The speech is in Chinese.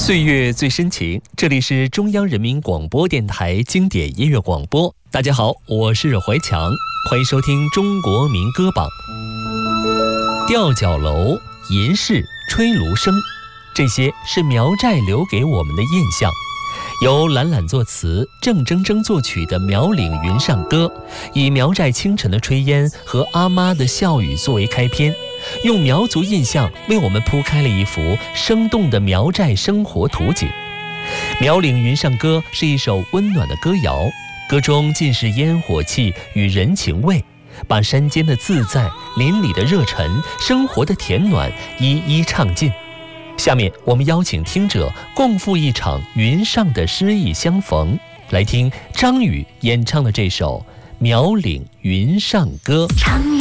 岁月最深情，这里是中央人民广播电台经典音乐广播。大家好，我是怀强，欢迎收听中国民歌榜。吊脚楼、银饰、吹芦笙，这些是苗寨留给我们的印象。由懒懒作词、郑铮铮作曲的《苗岭云上歌》，以苗寨清晨的炊烟和阿妈的笑语作为开篇，用苗族印象为我们铺开了一幅生动的苗寨生活图景。《苗岭云上歌》是一首温暖的歌谣，歌中尽是烟火气与人情味，把山间的自在、邻里的热忱、生活的甜暖一一唱尽。下面我们邀请听者共赴一场云上的诗意相逢，来听张宇演唱的这首《苗岭云上歌》。